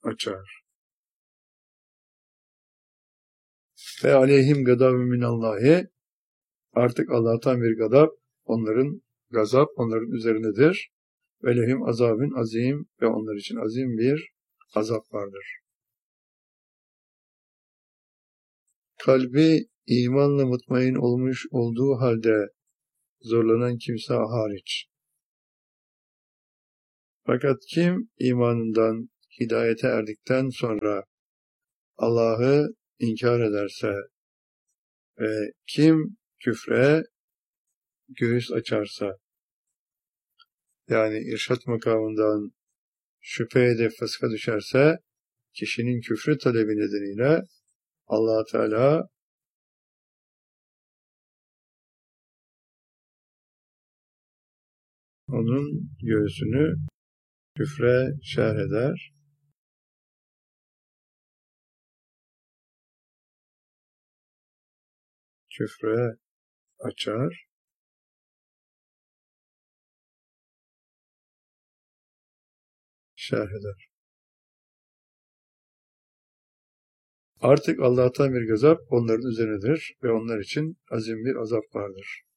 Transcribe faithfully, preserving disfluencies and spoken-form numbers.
açar. Ve aleyhim gadabun minallahi, artık Allah'tan bir gadap, onların gazap onların üzerindedir. Ve lehim azabın azim, ve onlar için azim bir azap vardır. Kalbi imanla mutmain olmuş olduğu halde zorlanan kimse hariç. Fakat kim imanından hidayete erdikten sonra Allah'ı inkar ederse ve kim küfre göğüs açarsa, yani irşat makamından şüpheye de fıska düşerse, kişinin küfrü talebi nedeniyle Allah Teala onun göğsünü küfre şerh eder. Küfre açar. Şerh eder. Artık Allah'tan bir gazap onların üzerinedir ve onlar için azim bir azap vardır.